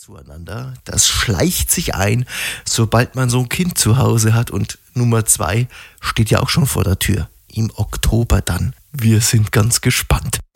zueinander, das schleicht sich ein, sobald man so ein Kind zu Hause hat. Und Nummer 2 steht ja auch schon vor der Tür. Im Oktober dann. Wir sind ganz gespannt.